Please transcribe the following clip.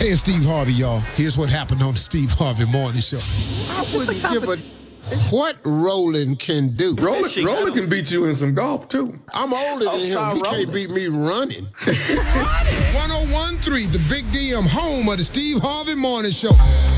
Hey, it's Steve Harvey, y'all. Here's what happened on the Steve Harvey Morning Show. I wouldn't give a what Roland can do. Roland can beat you in some golf, too. I'm older than him. He can't beat me running. 1013, the Big DM, home of the Steve Harvey Morning Show.